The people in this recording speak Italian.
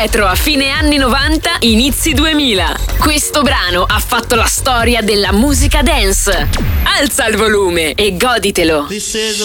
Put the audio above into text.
indietro a fine anni 90, inizi 2000. Questo brano ha fatto la storia della musica dance. Alza il volume e goditelo. This is